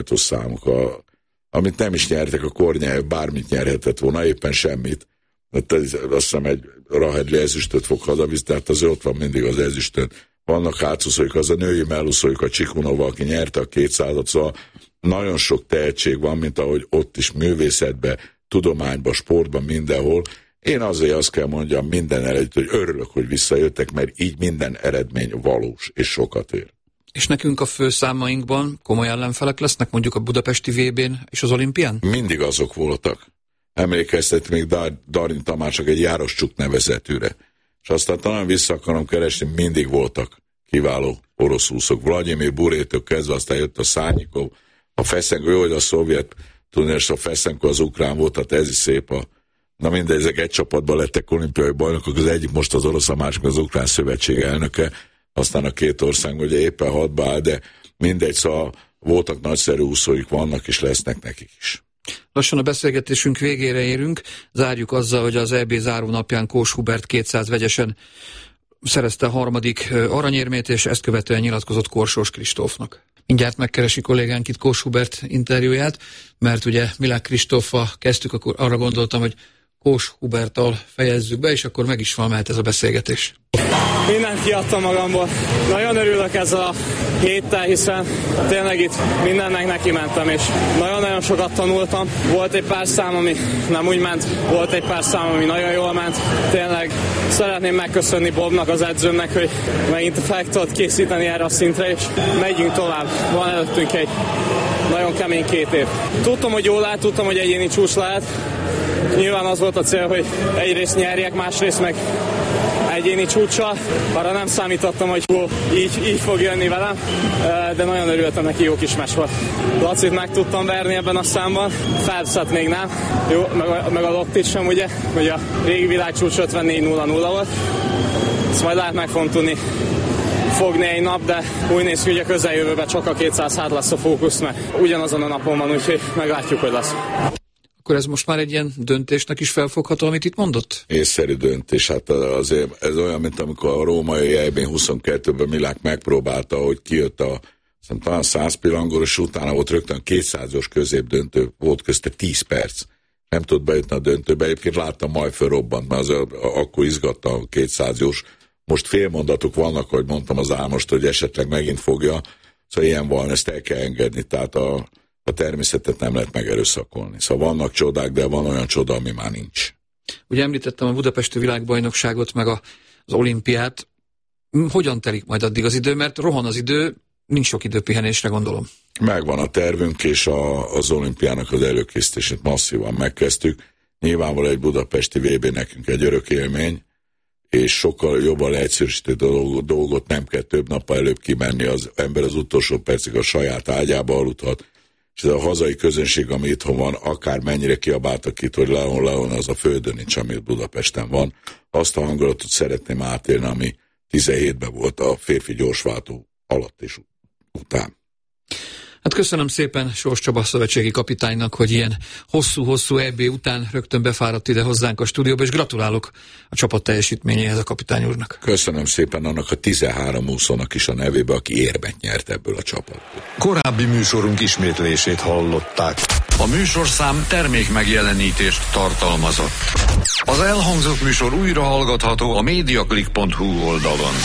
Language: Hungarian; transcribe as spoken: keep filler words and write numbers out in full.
számuk, a, amit nem is nyertek, a Kornyája bármit nyerhetett volna, éppen semmit. Mert ez, azt hiszem egy Rahedli ezüstöt fog hazavizni, tehát azért ott van mindig az ezüstön. Vannak hátszúszóik, az a női mellúszóik, a Csikunova, aki nyerte a kétszázat, szóval nagyon sok tehetség van, mint ahogy ott is művészetben, tudományban, sportban, mindenhol. Én azért azt kell mondjam minden eredményt, hogy örülök, hogy visszajöttek, mert így minden eredmény valós és sokat ér. És nekünk a főszámainkban komoly ellenfelek lesznek, mondjuk a budapesti vé bén és az olimpián? Mindig azok voltak. Emlékeztet még Dar- Darin Tamásnak egy Jároscsuk nevezetűre. És aztán talán vissza akarom keresni, mindig voltak kiváló orosz úszók. Vladimir Burétől kezdve, aztán jött a Szárnyikov, a Feszenko, jó, hogy a szovjet, tudni, és a Feszenko az ukrán volt, tehát ez is szép a... Na mindegy, ezek egy csapatban lettek olimpiai bajnokok, az egyik most az orosz, a másik az ukrán szövetség elnöke, aztán a két ország ugye éppen hadba áll, de mindegy, szóval voltak nagyszerű úszóik, vannak és lesznek nekik is. Lassan a beszélgetésünk végére érünk, zárjuk azzal, hogy az é bé záró napján Kós Hubert kétszáz vegyesen szerezte a harmadik aranyérmét, és ezt követően nyilatkozott Korsós Kristófnak. Mindjárt megkeresi kollégánk itt Kós Hubert interjúját, mert ugye Milák Kristóffal kezdtük, akkor arra gondoltam, hogy Kós Huberttal fejezzük be, és akkor meg is van mehet ez a beszélgetés. Mindent kiadtam magamból. Nagyon örülök ezzel a héttel, hiszen tényleg itt mindennek neki mentem, és nagyon-nagyon sokat tanultam. Volt egy pár szám, ami nem úgy ment, volt egy pár szám, ami nagyon jól ment. Tényleg szeretném megköszönni Bobnak, az edzőmnek, hogy megint fel tudott készíteni erre a szintre, és megyünk tovább. Van előttünk egy nagyon kemény két év. Tudtam, hogy jól lehet, tudtam, hogy egyéni csúcs lehet. Nyilván az volt a cél, hogy egyrészt nyerjek, másrészt meg egyéni csúccsal. Arra nem számítottam, hogy ó, így, így fog jönni velem, de nagyon örültem neki, jó kis meccs volt. Lacit meg tudtam verni ebben a számban, Phelpset még nem, jó, meg a, meg a Loktit sem, ugye, hogy a régi világcsúcs ötvennégy nulla nulla volt. Ezt majd lehet meg fogom tudni fogni egy nap, de úgy néz ki, hogy a közeljövőben csak a kétszáz hát lesz a fókusz, mert ugyanazon a napon van, úgyhogy meglátjuk, hogy lesz. Akkor ez most már egy ilyen döntésnek is felfogható, amit itt mondott? Észszerű döntés. Hát azért ez olyan, mint amikor a római é bén huszonkettőben Milák megpróbálta, hogy kijött a talán száz pillangoros, utána volt rögtön kétszázas középdöntő, volt közte tíz perc. Nem tudott bejutni a döntőbe. Egyébként láttam, majd fölrobbant, mert az, akkor izgatta a kétszázas. Most félmondatok vannak, hogy mondtam az Álmost, hogy esetleg megint fogja. Szóval ilyen van, ezt el kell engedni. Tehát a A természetet nem lehet megerőszakolni. Szóval vannak csodák, de van olyan csoda, ami már nincs. Ugye említettem a budapesti világbajnokságot, meg a, az olimpiát. Hogyan telik majd addig az idő? Mert rohan az idő, nincs sok idő pihenésre, gondolom. Megvan a tervünk, és a, az olimpiának az előkészítését masszívan megkezdtük. Nyilvánvalóan egy budapesti vé bé nekünk egy örök élmény, és sokkal jobban leegyszerűsítő dolgot, nem kell több nappal előbb kimenni, az ember az utolsó percig a saját ágyába aludhat, és ez a hazai közönség, ami itthon van, akár mennyire kiabáltak itt, hogy Leon, Leon, az a földön nincs, ami Budapesten van. Azt a hangulatot szeretném átélni, ami tizenhétben volt a férfi gyorsváltó alatt és után. Hát köszönöm szépen Sós Csaba szövetségi kapitánynak, hogy ilyen hosszú-hosszú é bé után rögtön befáradt ide hozzánk a stúdióba, és gratulálok a csapat teljesítményéhez a kapitány úrnak. Köszönöm szépen annak a tizenhárom úszónak is a nevébe, aki érmet nyert ebből a csapatból. Korábbi műsorunk ismétlését hallották. A műsorszám termék megjelenítést tartalmazott. Az elhangzott műsor újra hallgatható a mediaclick pont hu oldalon.